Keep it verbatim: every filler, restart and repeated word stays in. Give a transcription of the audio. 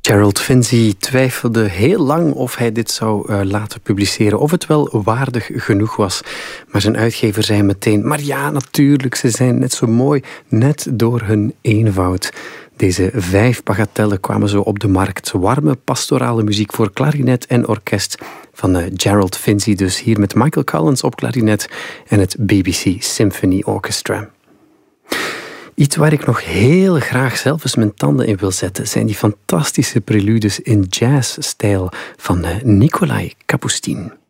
Gerald Finzi twijfelde heel lang of hij dit zou uh, laten publiceren, of het wel waardig genoeg was. Maar zijn uitgever zei meteen, maar ja, natuurlijk, ze zijn net zo mooi, net door hun eenvoud. Deze vijf bagatellen kwamen zo op de markt. Warme pastorale muziek voor klarinet en orkest van uh, Gerald Finzi, dus hier met Michael Collins op klarinet en het B B C Symphony Orchestra. Iets waar ik nog heel graag zelf eens mijn tanden in wil zetten, zijn die fantastische preludes in jazzstijl van uh, Nikolai Kapustin.